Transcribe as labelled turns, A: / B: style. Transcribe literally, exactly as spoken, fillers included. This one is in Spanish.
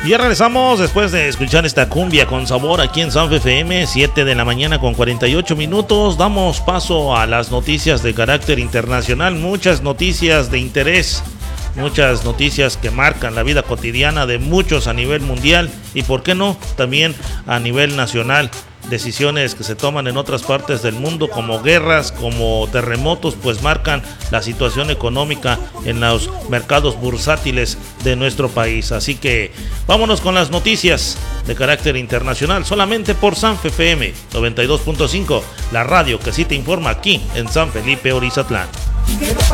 A: Y ya regresamos después de escuchar esta cumbia con sabor aquí en Sanfe F M, siete de la mañana con cuarenta y ocho minutos. Damos paso a las noticias de carácter internacional, muchas noticias de interés, muchas noticias que marcan la vida cotidiana de muchos a nivel mundial y, por qué no, también a nivel nacional. Decisiones que se toman en otras partes del mundo, como guerras, como terremotos, pues marcan la situación económica en los mercados bursátiles de nuestro país. Así que vámonos con las noticias de carácter internacional, solamente por Sanfe F M noventa y dos punto cinco, la radio que sí te informa aquí en San Felipe Orizatlán.